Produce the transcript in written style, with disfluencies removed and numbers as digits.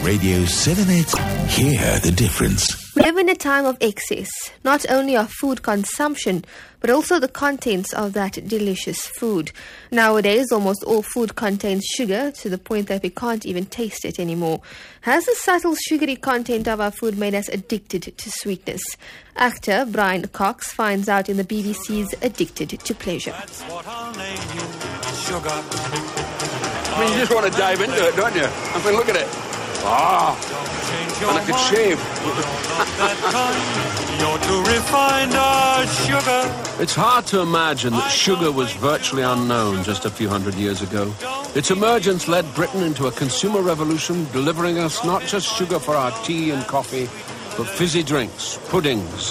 Radio 7X. Hear the difference. We live in a time of excess, not only of food consumption, but also the contents of that delicious food. Nowadays, almost all food contains sugar to the point that we can't even taste it anymore. Has the subtle sugary content of our food made us addicted to sweetness? Actor Brian Cox finds out in the BBC's Addicted to Pleasure. That's what I'll name you, sugar. I mean, you just want to dive into it, don't you? I mean, look at it. And I could shave. You're too refined, sugar. It's hard to imagine that sugar was virtually unknown just a few hundred years ago. Its emergence led Britain into a consumer revolution, delivering us not just sugar for our tea and coffee, but fizzy drinks, puddings,